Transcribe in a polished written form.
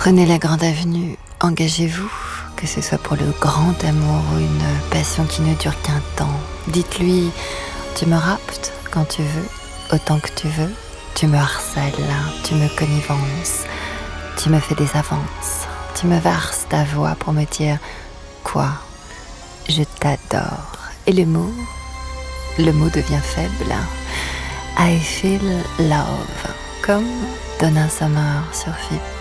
Prenez la grande avenue, engagez-vous, que ce soit pour le grand amour ou une passion qui ne dure qu'un temps. Dites-lui, tu me raptes quand tu veux, autant que tu veux, tu me harcèles, tu me connivences, tu me fais des avances, tu me verses ta voix pour me dire quoi, je t'adore. Et le mot devient faible. I feel love, comme Donna Summer sur FIP.